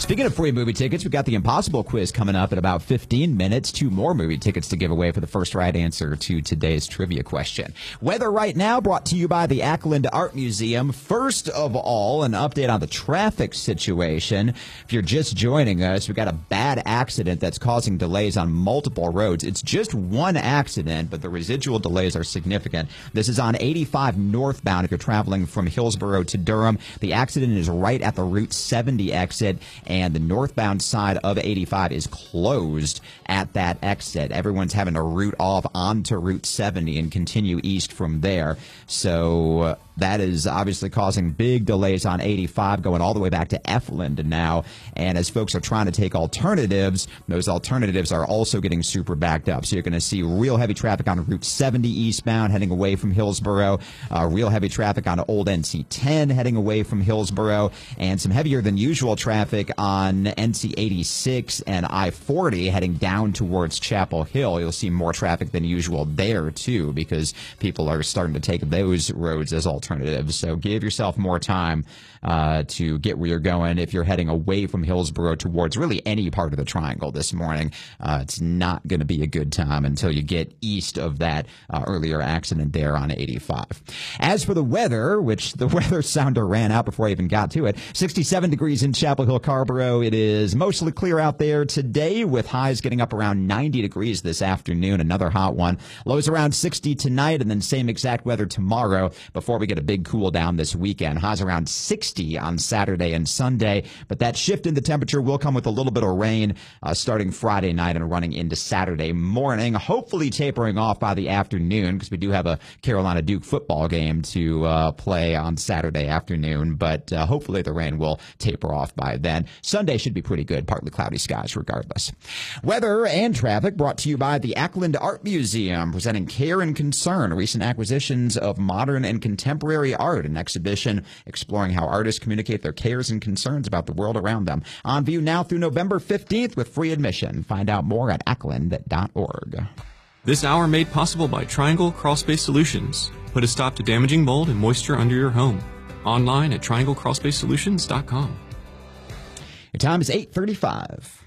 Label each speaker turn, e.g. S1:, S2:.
S1: Speaking of free movie tickets, we've got the Impossible quiz coming up in about 15 minutes. 2 more movie tickets to give away for the first right answer to today's trivia question. Weather right now brought to you by the Ackland Art Museum. First of all, an update on the traffic situation. If you're just joining us, we've got a bad accident that's causing delays on multiple roads. It's just one accident, but the residual delays are significant. This is on 85 northbound if you're traveling from Hillsborough to Durham. The accident is right at the Route 70 exit, and the northbound side of 85 is closed at that exit. Everyone's having to route off onto Route 70 and continue east from there. So that is obviously causing big delays on 85 going all the way back to Efland now. And as folks are trying to take alternatives, those alternatives are also getting super backed up. So you're going to see real heavy traffic on Route 70 eastbound heading away from Hillsborough, real heavy traffic on Old NC 10 heading away from Hillsborough, and some heavier than usual traffic on NC 86 and I-40 heading down towards Chapel Hill. You'll see more traffic than usual there too, because people are starting to take those roads as alternatives. So give yourself more time to get where you're going. If you're heading away from Hillsborough towards really any part of the triangle this morning, it's not going to be a good time until you get east of that earlier accident there on 85. As for the weather, which the weather sounder ran out before I even got to it, 67 degrees in Chapel Hill, Carrboro. It is mostly clear out there today with highs getting up around 90 degrees this afternoon, another hot one. Lows around 60 tonight, and then same exact weather tomorrow before we get a big cool down this weekend. Highs around 60 on Saturday and Sunday, but that shift in the temperature will come with a little bit of rain starting Friday night and running into Saturday morning, hopefully tapering off by the afternoon because we do have a Carolina Duke football game to play on Saturday afternoon, but hopefully the rain will taper off by then. Sunday should be pretty good, partly cloudy skies regardless. Weather and traffic brought to you by the Ackland Art Museum, presenting Care and Concern, recent acquisitions of modern and contemporary art, an exhibition exploring how artists communicate their cares and concerns about the world around them. On view now through November 15th with free admission. Find out more at ackland.org.
S2: This hour made possible by Triangle Crawlspace Solutions. Put a stop to damaging mold and moisture under your home. Online at trianglecrawlspacesolutions.com.
S1: Your time is 8:35.